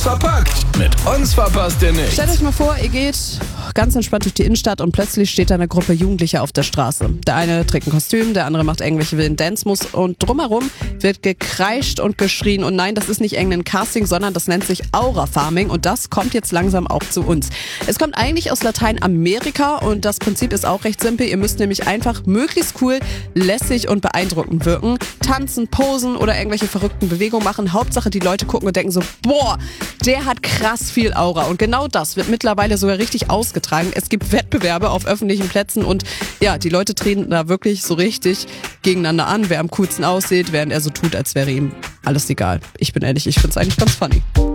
verpackt. Mit uns verpasst ihr nichts. Stellt euch mal vor, ihr geht ganz entspannt durch die Innenstadt und plötzlich steht da eine Gruppe Jugendlicher auf der Straße. Der eine trägt ein Kostüm, der andere macht irgendwelche wilden Dance-Moves und drumherum wird gekreischt und geschrien. Und nein, das ist nicht irgendein Casting, sondern das nennt sich Aura-Farming und das kommt jetzt langsam auch zu uns. Es kommt eigentlich aus Lateinamerika und das Prinzip ist auch recht simpel. Ihr müsst nämlich einfach möglichst cool, lässig und beeindruckend wirken. Tanzen, posen oder irgendwelche verrückten Bewegungen machen. Hauptsache die Leute gucken und denken so, boah, der hat krass viel Aura. Und genau das wird mittlerweile sogar richtig ausgetragen. Es gibt Wettbewerbe auf öffentlichen Plätzen und ja, die Leute treten da wirklich so richtig gegeneinander an, wer am coolsten aussieht, während er so tut, als wäre ihm alles egal. Ich bin ehrlich, ich find's eigentlich ganz funny.